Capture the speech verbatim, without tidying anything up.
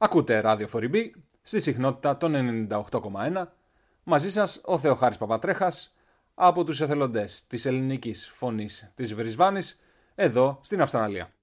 Ακούτε ράδιο φορ ι μπι στη συχνότητα των ενενήντα οκτώ κόμμα ένα. Μαζί σας ο Θεοχάρης Παπατρέχας από τους εθελοντές της ελληνικής φωνής της Βρισβάνης εδώ στην Αυστραλία.